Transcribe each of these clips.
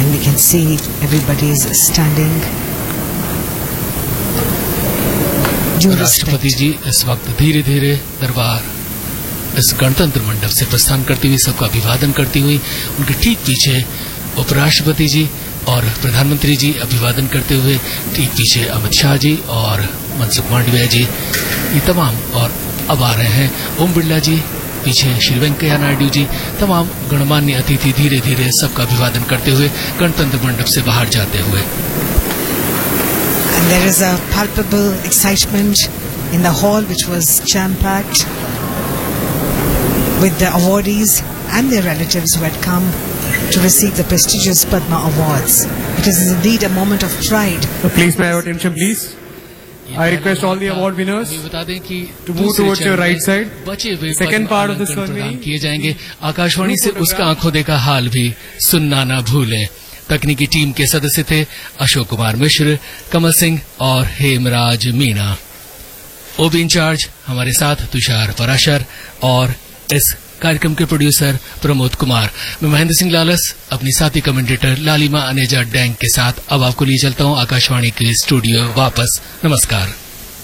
and we can see everybody is standing. राष्ट्रपति जी इस वक्त धीरे धीरे दरबार इस गणतंत्र मंडप से प्रस्थान करती हुई सबका अभिवादन करती हुई, उनके ठीक पीछे उपराष्ट्रपति जी और प्रधानमंत्री जी अभिवादन करते हुए, ठीक पीछे अमित शाह जी और मनसुख मांडविया जी, ये तमाम, और अब आ रहे हैं ओम बिरला जी, पीछे श्री वेंकैया नायडू जी, तमाम गणमान्य अतिथि धीरे धीरे सबका अभिवादन करते हुए गणतंत्र मंडप से बाहर जाते हुए। And there is a palpable excitement in the hall, which was jam-packed with the awardees and their relatives who had come to receive the prestigious Padma Awards. It is indeed a moment of pride. So please pay attention, please. I request all the award winners to move towards your right side. Second part of the ceremony किए जाएंगे। आकाशवाणी से उसका आंखों देखा हाल भी सुनना ना भूलें। तकनीकी टीम के सदस्य थे अशोक कुमार मिश्र, कमल सिंह और हेमराज मीणा। ओबी इंचार्ज हमारे साथ तुषार पराशर और इस कार्यक्रम के प्रोड्यूसर प्रमोद कुमार। मैं महेंद्र सिंह लालस अपनी साथी कमेंटेटर लालिमा अनेजा डैंग के साथ अब आपको लिए चलता हूं आकाशवाणी के स्टूडियो वापस। नमस्कार।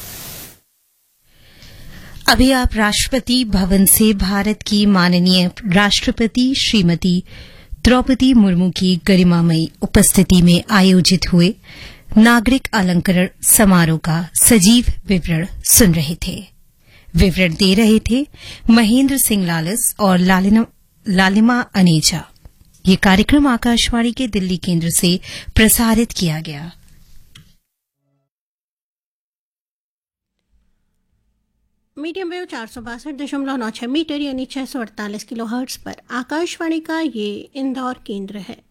अभी आप राष्ट्रपति भवन से भारत की माननीय राष्ट्रपति श्रीमती द्रौपदी मुर्मू की गरिमामयी उपस्थिति में आयोजित हुए नागरिक अलंकरण समारोह का सजीव विवरण सुन रहे थे। विवरण दे रहे थे महेंद्र सिंह लालस और लालिमा अनेजा। ये कार्यक्रम आकाशवाणी के दिल्ली केंद्र से प्रसारित किया गया। मीडियम वेव 462.96 मीटर यानी 648 किलोहर्ट्ज पर आकाशवाणी का ये इंदौर केंद्र है।